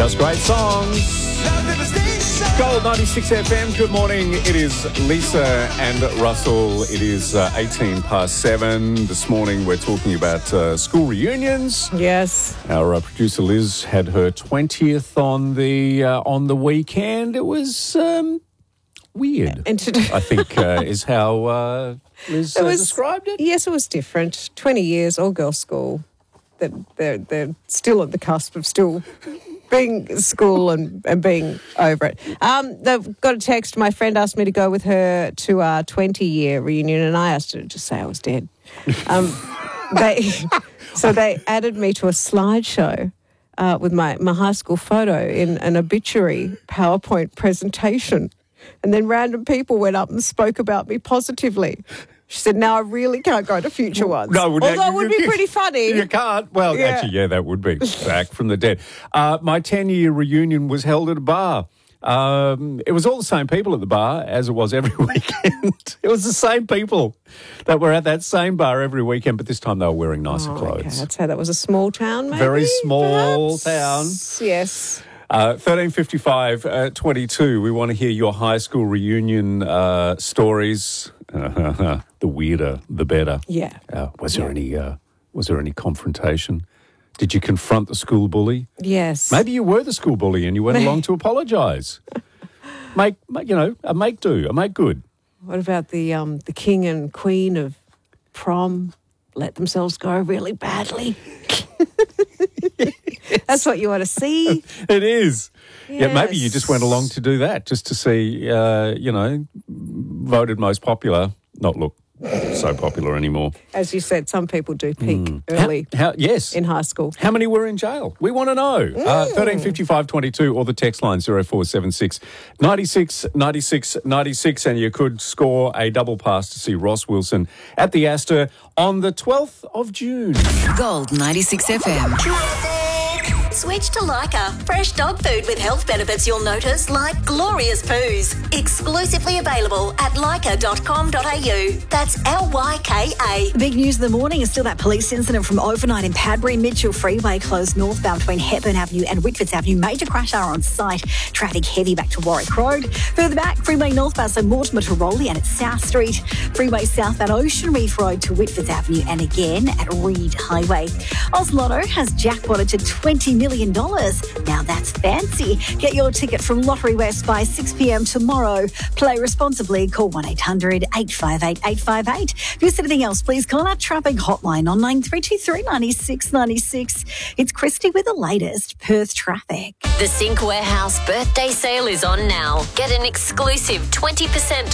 Just great songs. Gold 96 FM. Good morning. It is Lisa and Russell. It is 18 past 7. This morning we're talking about school reunions. Yes. Our producer Liz had her 20th on the weekend. It was weird, I think, is how Liz described it. Yes, it was different. 20 years, all-girls school. They're still at the cusp of still being at school and being over it. They've got a text. My friend asked me to go with her to our 20-year reunion, and I asked her to just say I was dead. They added me to a slideshow with my high school photo in an obituary PowerPoint presentation. And then random people went up and spoke about me positively. She said, "Now I really can't go to future ones." No, although it would be pretty funny. You can't. Well, Yeah. Actually, yeah, that would be back from the dead. My 10-year reunion was held at a bar. It was all the same people at the bar as it was every weekend. It was the same people that were at that same bar every weekend, but this time they were wearing nicer clothes. Okay. I'd say that was a small town, maybe. Very small perhaps? town. Yes. 1355 22. We want to hear your high school reunion stories. The weirder, the better. Yeah. Was there any confrontation? Did you confront the school bully? Yes. Maybe you were the school bully and you went along to apologise. Make good. What about the king and queen of prom let themselves go really badly? That's what you want to see. It is. Yes. Yeah, maybe you just went along to do that, just to see, voted most popular, not look so popular anymore. As you said, some people do peak early Yes. in high school. How many were in jail? We want to know. 1355 22 or the text line 0476 96 96 96, and you could score a double pass to see Ross Wilson at the Astor on the 12th of June. Gold 96 FM. Switch to Lyca. Fresh dog food with health benefits you'll notice, like glorious poos. Exclusively available at lyca.com.au. That's LYKA. The big news of the morning is still that police incident from overnight in Padbury. Mitchell Freeway closed northbound between Hepburn Avenue and Whitfords Avenue. Major crash hour on site. Traffic heavy back to Warwick Road. Further back, Freeway northbound, so Mortimer to Rowley and at South Street. Freeway southbound Ocean Reef Road to Whitfords Avenue and again at Reed Highway. Oz Lotto has jackpotted to $20 million. Now that's fancy. Get your ticket from Lottery West by 6 p.m. tomorrow. Play responsibly. Call 1-800-858-858. If you see anything else, please call our traffic hotline on 9323 96 96. It's Christy with the latest Perth traffic. The Sync Warehouse birthday sale is on now. Get an exclusive 20%